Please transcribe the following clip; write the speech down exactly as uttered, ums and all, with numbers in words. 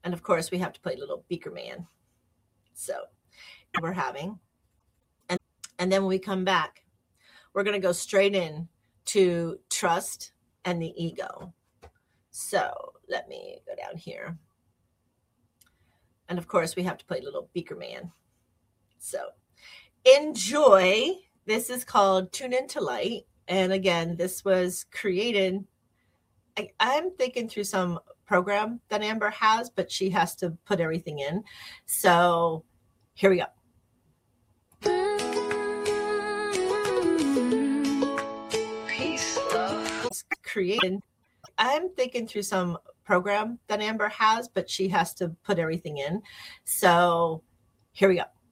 And of course, we have to play Little Beaker Man. So we're having. And, and then when we come back, we're going to go straight in to trust and the ego. So let me go down here. And of course, we have to play Little Beaker Man. So enjoy. This is called Tune Into Light. And again, this was created. I, I'm thinking through some program that Amber has, but she has to put everything in. So here we go. Peace, love. It's created. I'm thinking through some program that Amber has, but she has to put everything in. So here we go.